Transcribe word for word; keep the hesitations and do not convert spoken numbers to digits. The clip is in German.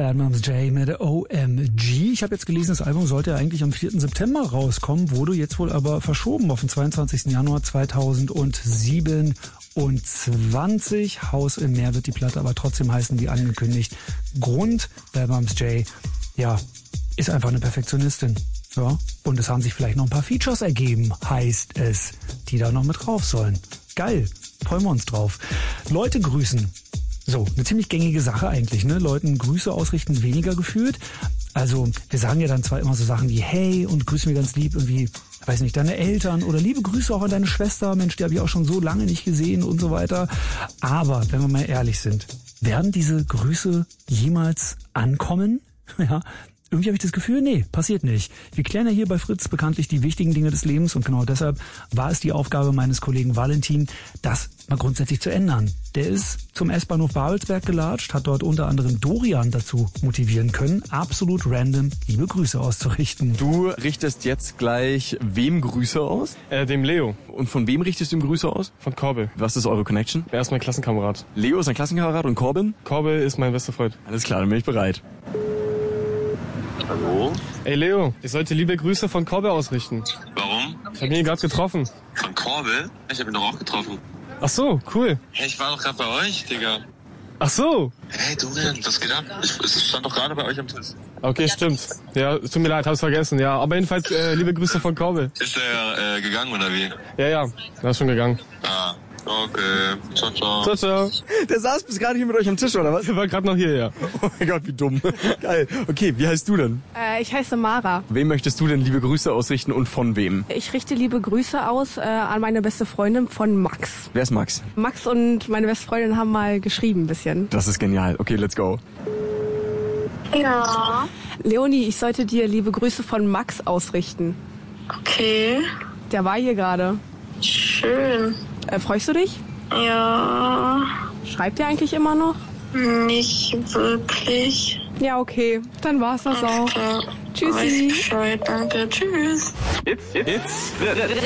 Bad Moms J mit O M G. Ich habe jetzt gelesen, das Album sollte eigentlich am vierten September rauskommen, wurde jetzt wohl aber verschoben auf den zweiundzwanzigsten Januar zweitausendsiebenundzwanzig. Haus im Meer wird die Platte aber trotzdem heißen, wie angekündigt. Grund, Bad Moms J, ja, ist einfach eine Perfektionistin. Ja, und es haben sich vielleicht noch ein paar Features ergeben, heißt es, die da noch mit drauf sollen. Geil, freuen wir uns drauf. Leute grüßen. So, eine ziemlich gängige Sache eigentlich, ne? Leuten Grüße ausrichten, weniger gefühlt. Also, wir sagen ja dann zwar immer so Sachen wie hey und grüß mir ganz lieb, irgendwie, weiß nicht, deine Eltern oder liebe Grüße auch an deine Schwester, Mensch, die habe ich auch schon so lange nicht gesehen und so weiter. Aber, wenn wir mal ehrlich sind, werden diese Grüße jemals ankommen? Ja. Irgendwie habe ich das Gefühl, nee, passiert nicht. Wir klären ja hier bei Fritz bekanntlich die wichtigen Dinge des Lebens und genau deshalb war es die Aufgabe meines Kollegen Valentin, das mal grundsätzlich zu ändern. Der ist zum S-Bahnhof Babelsberg gelatscht, hat dort unter anderem Dorian dazu motivieren können, absolut random liebe Grüße auszurichten. Du richtest jetzt gleich wem Grüße aus? Äh, dem Leo. Und von wem richtest du ihm Grüße aus? Von Corbel. Was ist eure Connection? Er ist mein Klassenkamerad. Leo ist ein Klassenkamerad und Corbin? Corbel ist mein bester Freund. Alles klar, dann bin ich bereit. Hallo? Ey Leo, ich sollte liebe Grüße von Corbel ausrichten. Warum? Ich habe ihn gerade getroffen. Von Corbel? Ich hab ihn doch auch getroffen. Ach so, cool. Hey, ich war doch gerade bei euch, Digga. Ach so. Hey, Dorian, was geht ab? Ich, es stand doch gerade bei euch am Tisch. Okay, stimmt. Ja, es tut mir leid, hab's vergessen. Ja, aber jedenfalls äh, liebe Grüße von Corbel. Ist er äh, gegangen oder wie? Ja, ja, er ist schon gegangen. Ah, okay. Ciao, ciao. Ciao, ciao. Der saß bis gerade hier mit euch am Tisch, oder was? Der war gerade noch hier, ja. Oh mein Gott, wie dumm. Geil. Okay, wie heißt du denn? Äh, ich heiße Mara. Wem möchtest du denn liebe Grüße ausrichten und von wem? Ich richte liebe Grüße aus äh, an meine beste Freundin von Max. Wer ist Max? Max und meine beste Freundin haben mal geschrieben ein bisschen. Das ist genial. Okay, let's go. Ja, Leonie, ich sollte dir liebe Grüße von Max ausrichten. okay. Der war hier gerade. Schön. Äh, freust du dich? Ja, Schreibt er eigentlich immer noch? nicht wirklich. Ja, okay. Dann war's das auch. Ja, Tschüssi. weiß Bescheid, danke. Tschüss. It's, it's, it's